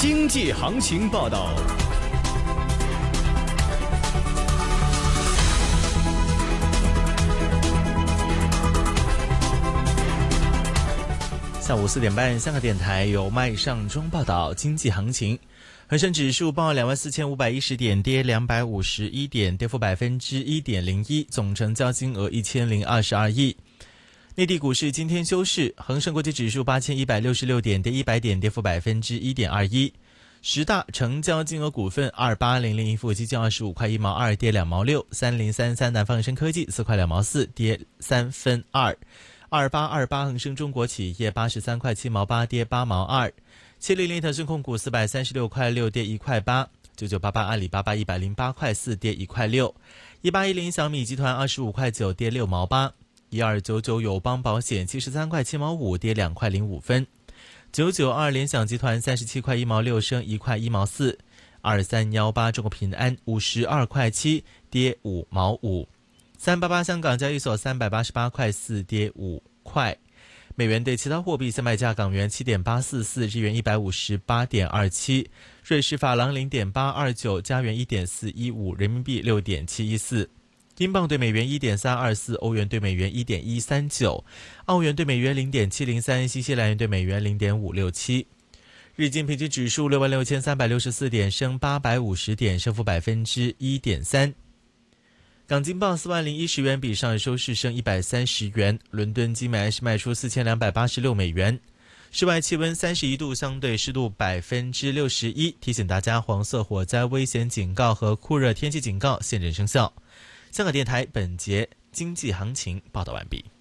经济行情报道。 下午4点半，香港电台由麦尚中报道经济行情。恒生指数报24,510点，跌251点，跌幅1.01%，总成交金额1022亿。内地股市今天休市，恒生国际指数8166点，跌100点，跌幅1.21%。10大成交金额股份：2800盈富基金25块1毛2，跌2毛6；3033南方恒生科技4块2毛4，跌3分2；2828恒生中国企业83块7毛8，跌8毛2；700腾讯控股436块6，跌1块8；9988阿里巴巴108块4，跌1块6；1810小米集团25块9，跌6毛8；1299友邦保险73块7毛5，跌2块05分；992联想集团37块1毛6，升1块1毛4；2318中国平安52块7，跌5毛5；388香港交易所388块4，跌5块。美元对其他货币相卖价：港元7.844，日元158.27，瑞士法郎0.829，加元1.415，人民币6.714。英镑对美元1.324，欧元对美元1.139，澳元对美元0.703，新西兰元对美元0.567。日经平均指数66,364点，升850点，升幅1.3%。港金报40010元，比上日收市升130元。伦敦金每安士卖出4286美元。室外气温31度，相对湿度61%。提醒大家，黄色火灾危险警告和酷热天气警告现正生效。香港电台本节经济行情报道完毕。